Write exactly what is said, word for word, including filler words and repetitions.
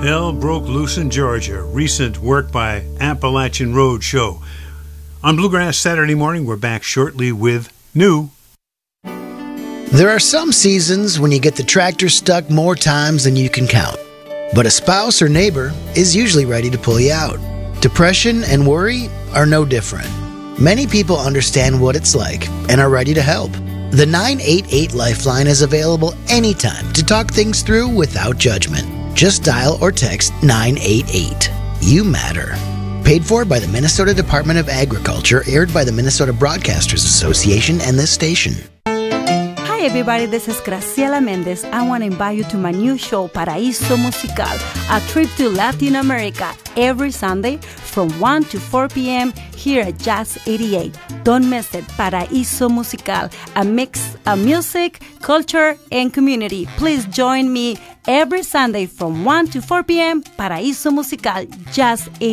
Hell Broke Loose in Georgia, recent work by Appalachian Road Show. On Bluegrass Saturday Morning, we're back shortly with new. There are some seasons when you get the tractor stuck more times than you can count. But a spouse or neighbor is usually ready to pull you out. Depression and worry are no different. Many people understand what it's like and are ready to help. The nine eight eight Lifeline is available anytime to talk things through without judgment. Just dial or text nine eight eight. You matter. Paid for by the Minnesota Department of Agriculture, aired by the Minnesota Broadcasters Association and this station. Hi everybody, this is Graciela Mendez. I want to invite you to my new show, Paraíso Musical, a trip to Latin America, every Sunday from one to four p.m. here at Jazz eighty-eight. Don't miss it. Paraíso Musical, a mix of music, culture, and community. Please join me every Sunday from one to four p.m. Paraíso Musical, Jazz eighty-eight.